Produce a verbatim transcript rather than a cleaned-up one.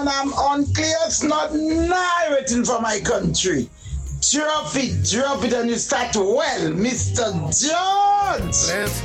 and I'm unclear. It's not narrating for my country. Drop it, drop it, and you start well, Mister Jones. Let's